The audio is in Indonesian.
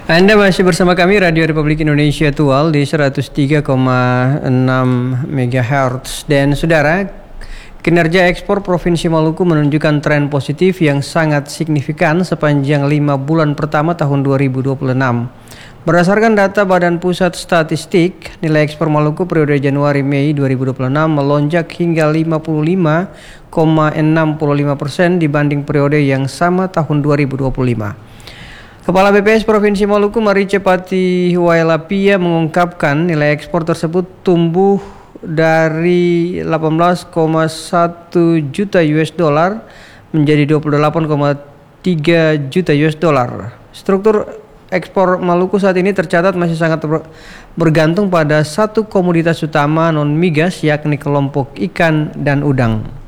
Anda masih bersama kami Radio Republik Indonesia Tual di 103,6 MHz. Dan saudara, kinerja ekspor Provinsi Maluku menunjukkan tren positif yang sangat signifikan sepanjang 5 bulan pertama tahun 2026. Berdasarkan data Badan Pusat Statistik, nilai ekspor Maluku periode Januari-Mei 2026 melonjak hingga 55,65% dibanding periode yang sama tahun 2025. Kepala BPS Provinsi Maluku Marice Pati Huwailapia mengungkapkan nilai ekspor tersebut tumbuh dari 18,1 juta US dollar menjadi 28,3 juta US dollar. Struktur ekspor Maluku saat ini tercatat masih sangat bergantung pada satu komoditas utama non migas yakni kelompok ikan dan udang.